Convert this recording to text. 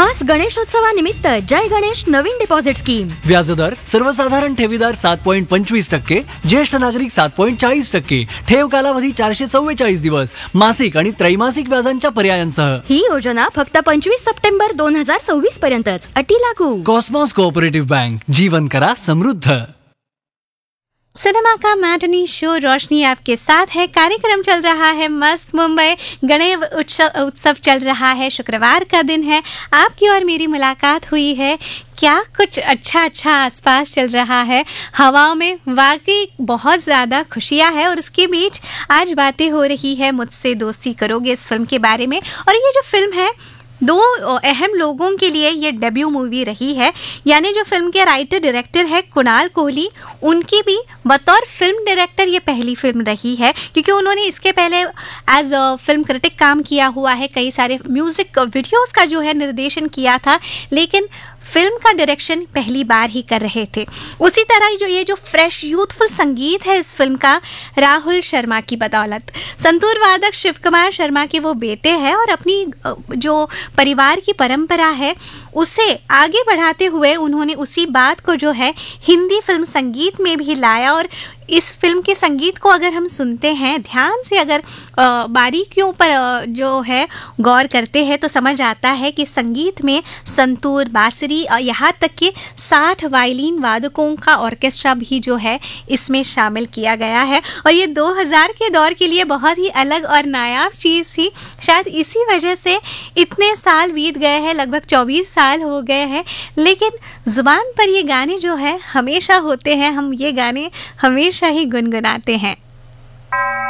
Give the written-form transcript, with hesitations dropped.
खास गणेशोत्सवानिमित्त जय गणेश नवीन deposit scheme. व्याजदर सर्वसाधारण ठेवीदार 7.25%, ज्येष्ठ नागरिक 7.40%, ठेव कालावधी 444 दिवस, मासिक आणि त्रैमासिक व्याजांच्या पर्यायांसह. ही योजना फक्त 25 सप्टेंबर 2026 पर्यंतच. अटी लागू. Cosmos cooperative bank. जीवन करा समृद्ध. सिनेमा का मैटनी शो रोशनी आपके साथ है. कार्यक्रम चल रहा है मस्त मुंबई. गणेश उत्सव चल रहा है. शुक्रवार का दिन है. आपकी और मेरी मुलाकात हुई है. क्या कुछ अच्छा आसपास चल रहा है. हवाओं में वाकई बहुत ज़्यादा खुशियाँ है. और उसके बीच आज बातें हो रही है मुझसे दोस्ती करोगे इस फिल्म के बारे में. और ये जो फिल्म है, दो अहम लोगों के लिए ये डेब्यू मूवी रही है. यानी जो फिल्म के राइटर डायरेक्टर है कुणाल कोहली, उनकी भी बतौर फिल्म डायरेक्टर ये पहली फिल्म रही है, क्योंकि उन्होंने इसके पहले एज अ फिल्म क्रिटिक काम किया हुआ है. कई सारे म्यूज़िक वीडियोस का जो है निर्देशन किया था, लेकिन फिल्म का डायरेक्शन पहली बार ही कर रहे थे. उसी तरह जो ये जो फ्रेश यूथफुल संगीत है इस फिल्म का, राहुल शर्मा की बदौलत. संतूर वादक शिव कुमार शर्मा के वो बेटे हैं और अपनी जो परिवार की परंपरा है उसे आगे बढ़ाते हुए उन्होंने उसी बात को जो है हिंदी फिल्म संगीत में भी लाया. और इस फिल्म के संगीत को अगर हम सुनते हैं ध्यान से, अगर बारीकियों पर जो है गौर करते हैं, तो समझ आता है कि संगीत में संतूर, बांसुरी और यहाँ तक कि 60 वायलिन वादकों का ऑर्केस्ट्रा भी जो है इसमें शामिल किया गया है. और ये 2000 के दौर के लिए बहुत ही अलग और नायाब चीज़ थी. शायद इसी वजह से इतने साल बीत गए हैं, लगभग 24 साल हो गए हैं, लेकिन ज़ुबान पर ये गाने जो है हमेशा होते हैं. हम ये गाने हमेशा ही गुनगुनाते हैं.